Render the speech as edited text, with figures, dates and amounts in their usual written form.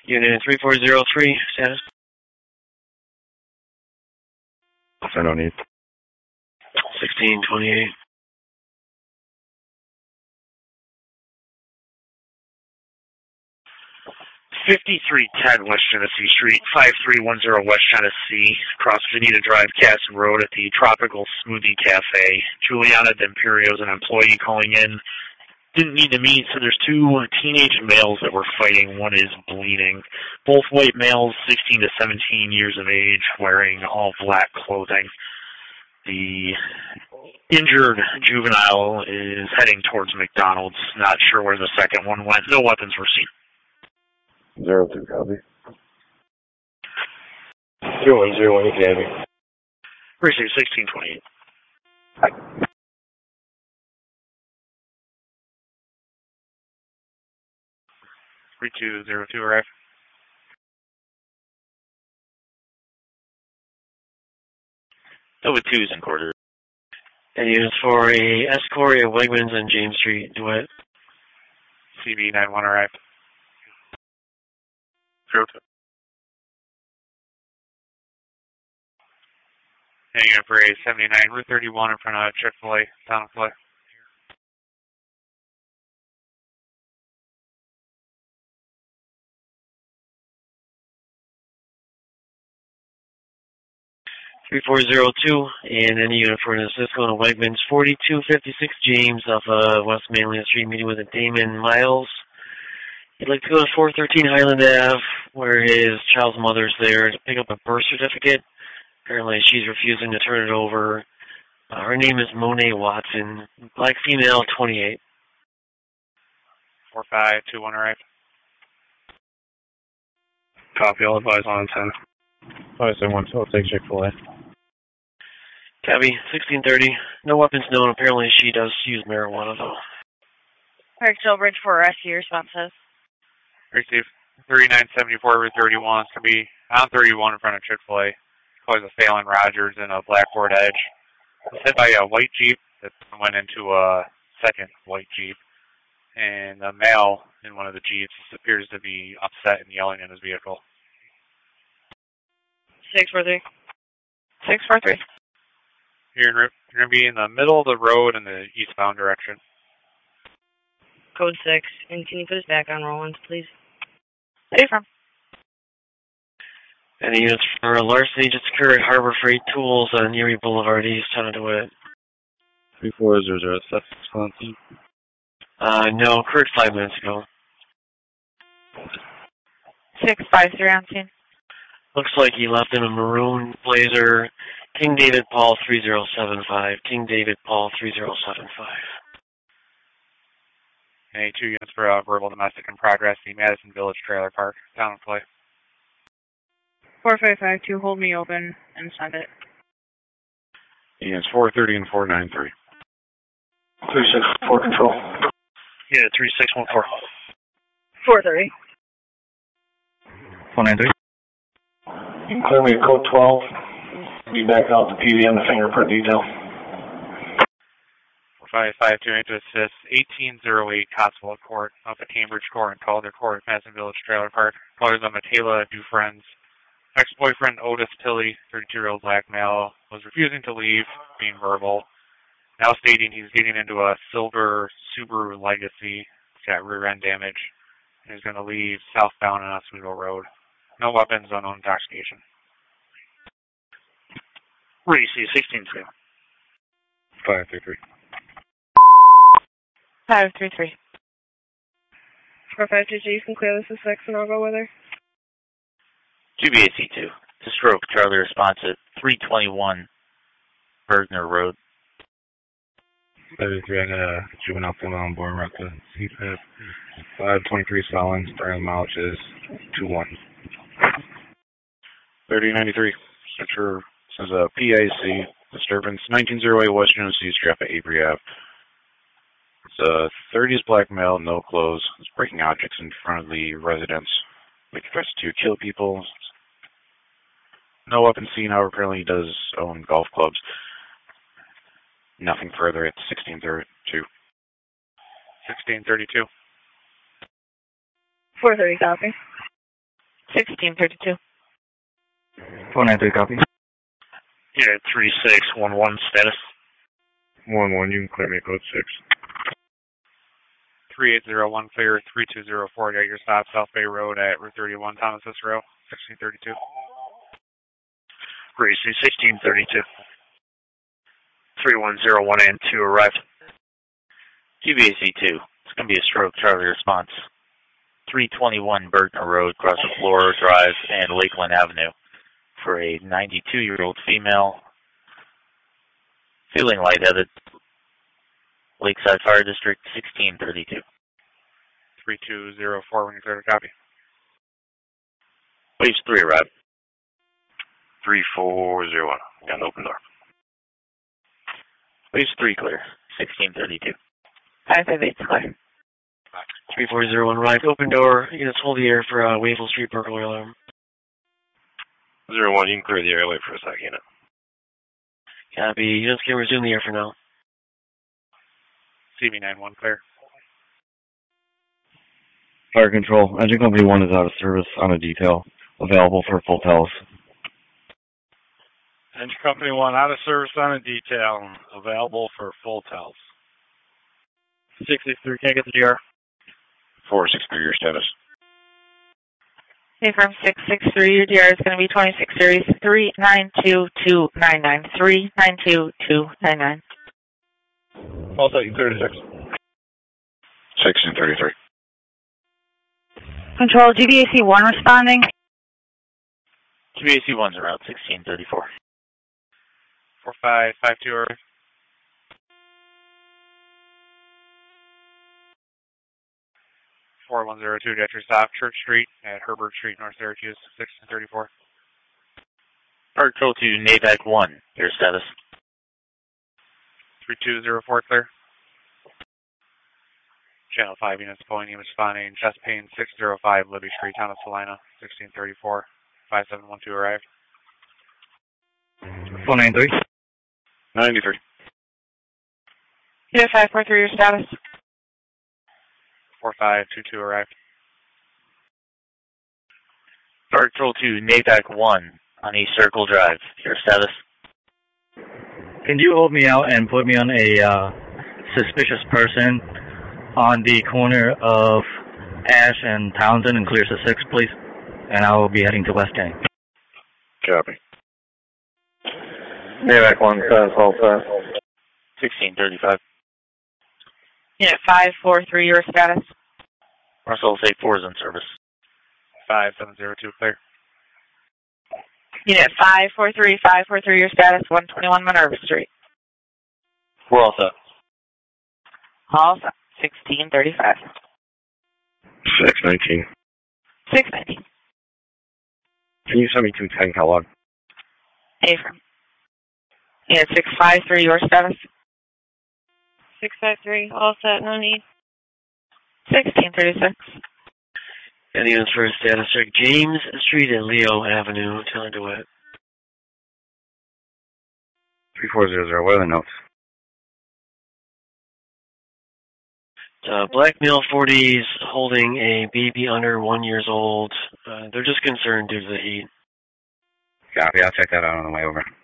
Unit 3403, status? So no need. 1628. 5310 West Genesee Street, 5310 West Genesee, across Veneta Drive, Casson Road at the Tropical Smoothie Cafe. Juliana D'Imperio's an employee calling in. Didn't need to meet, so there's two teenage males that were fighting. One is bleeding. Both white males, 16 to 17 years of age, wearing all black clothing. The injured juvenile is heading towards McDonald's. Not sure where the second one went. No weapons were seen. 02 copy. 2101, you can have me. Precinct 1628. 3202 arrive. Over 2's in quarter. And units for a Escort at Wegmans on James Street. Duet. CB 91 arrive. 02. Hanging up for a 79 Route 31 in front of Chick-fil-A, down of play. Three 3402, and any unit for an Cisco and Wegmans, 4256 James off West Mainland Street, meeting with a Damon Miles. He'd like to go to 413 Highland Ave, where his child's mother's there to pick up a birth certificate. Apparently she's refusing to turn it over. Her name is Monet Watson, black female, 28. 4521 arrive. Copy, I'll advise on 10. 571, so I'll take Chick-fil-A. Cabby, 1630. No weapons known. Apparently she does use marijuana, though. Parksville Bridge for rescue responses. Receive 3974 Route 31. It's going to be on 31 in front of Chick-fil-A. Calls a Phelan Rogers in a Blackboard Edge. It's hit by a white Jeep that went into a second white Jeep. And a male in one of the Jeeps appears to be upset and yelling in his vehicle. 643. 643. You're going to be in the middle of the road in the eastbound direction. Code 6. And can you put us back on Rollins, please? Hey, from. Any units for a larceny just occurred at Harbor Freight Tools on Erie Boulevard East, on DeWitt. 3400, that's Wisconsin. No, occurred 5 minutes ago. 653 on scene. Looks like he left in a maroon Blazer. King David Paul 3075. King David Paul 3075. Any 2 units for verbal domestic in progress, the Madison Village Trailer Park, down in play. 4552, hold me open and send it. Units 430 and 493. 364 control. Yeah, 3614. 430. 493. Clear me to code 12. Be back out to PDM to fingerprint detail. 4552 to assist 1808 Cotswold Court up at Cambridge Court and Calder Court, Madison Village Trailer Park. Callers on Michaela Dufresne's ex-boyfriend Otis Tilley, 32-year-old black male, was refusing to leave, being verbal. Now stating he's getting into a silver Subaru Legacy. It's got rear end damage. And he's going to leave southbound on Oswego Road. No weapons, unknown intoxication. What do you see? 16-2. 533. 533. 452, you can clear this as 6 and I'll go with her. 2BAC2. To stroke, Charlie response at 321 Bergner Road. 33, I got a juvenile female on board route to CPAP. 523 Solins, Brian mileage is 21. 3093. Searcher says PIC disturbance 1908 West Genesee Street at Avery Ave. It's a 30s black male, no clothes. He's breaking objects in front of the residence. He tries to kill people. No weapon seen, however, apparently he does own golf clubs. Nothing further at 1632. 1632. 430, copy. 1632. 493, copy. Unit 3611, status. 1-1, you can clear me at code 6. 3801 clear, 3204, got your stop South Bay Road at Route 31, Thomas Cicero, 1632. Gracie, 1632. 3101 and 2 arrived. GBAC 2. It's going to be a stroke, Charlie response. 321 Bergner Road, across the Flora Drive and Lakeland Avenue for a 92-year-old female feeling lightheaded. Lakeside Fire District, 1632. 3204, when you're clear to copy. Waves 3 arrived. 3401, got an open door. Waves 3 clear, 1632. 558 clear. 3401 arrived. Open door. Units hold the air for Wavell Street burglary alarm. 01, you can clear the airway for a second, unit. Copy. Units can resume the air for now. CV91 clear. Fire control. Engine company 1 is out of service on a detail. Available for full tells. Engine company 1 out of service on a detail. Available for full tells. 663, can't get the DR. 463, your status. Okay, from 663, your DR is going to be 26 series 392299. 392299. All set, you clear to 6. 1633. Control, GBAC 1 responding. GBAC 1's around 1634. 4552 arrived. 4102, got your stop Church Street at Herbert Street, North Syracuse, 1634. Park Control to NAVAC 1, your status. 3204 clear. Channel 5 units pulling in responding. Chest pain 605 Libby Street, Town of Salina, 1634. 5712 arrived. 493. 93. Unit 543, your status. 4522 arrived. Park Control to NAVAC 1 on East Circle Drive, your status. Can you hold me out and put me on a suspicious person on the corner of Ash and Townsend and clear to 6, please? And I will be heading to West Gang. Copy. NAVAC 1, status all set. 1635. Unit 543, your status. Russell State 4 is in service. 5702 clear. Unit 543, your status. 121 Minerva Street. We're all set. All set. 1635. 619. 690. Can you send me 210 Kellogg? Affirm. Unit 653, your status. 653, all set, no need. 1636. And units for status check. James Street and Leo Avenue, Taylor DeWitt. 3400, what are the notes? Black male 40s holding a baby under 1 year old. They're just concerned due to the heat. Copy, I'll check that out on the way over.